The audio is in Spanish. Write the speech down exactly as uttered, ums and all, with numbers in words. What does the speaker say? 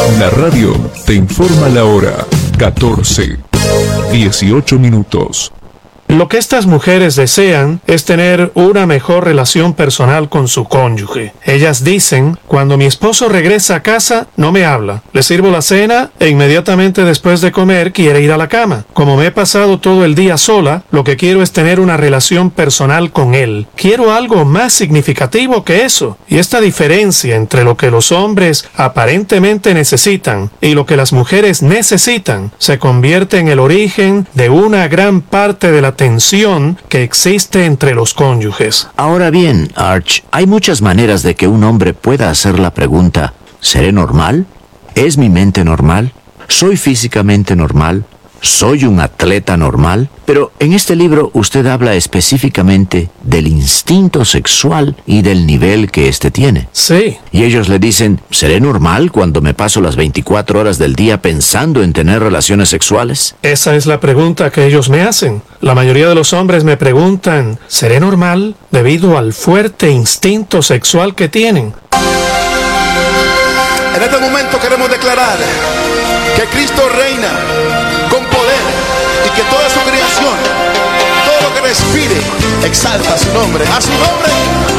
La radio te informa la hora. catorce, dieciocho minutos. Lo que estas mujeres desean es tener una mejor relación personal con su cónyuge. Ellas dicen, cuando mi esposo regresa a casa, no me habla. Le sirvo la cena e inmediatamente después de comer quiere ir a la cama. Como me he pasado todo el día sola, lo que quiero es tener una relación personal con él. Quiero algo más significativo que eso. Y esta diferencia entre lo que los hombres aparentemente necesitan y lo que las mujeres necesitan se convierte en el origen de una gran parte de la tensión que existe entre los cónyuges. Ahora bien, Arch, hay muchas maneras de que un hombre pueda hacer la pregunta: ¿seré normal? ¿Es mi mente normal? ¿Soy físicamente normal? ¿Soy un atleta normal? Pero en este libro usted habla específicamente del instinto sexual y del nivel que éste tiene. Sí. Y ellos le dicen, ¿seré normal cuando me paso las veinticuatro horas del día pensando en tener relaciones sexuales? Esa es la pregunta que ellos me hacen. La mayoría de los hombres me preguntan, ¿seré normal debido al fuerte instinto sexual que tienen? En este momento queremos declarar que Cristo reina con poder y que toda su creación, todo lo que respire, exalta su nombre. A su nombre.